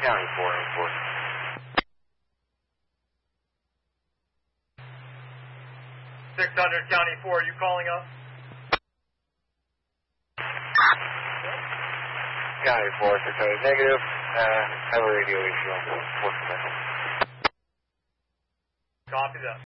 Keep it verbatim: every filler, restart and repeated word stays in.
County four oh four. six hundred County four, are you calling up? County four, six hundred negative. Uh, have a radio issue on fourth. Copy that.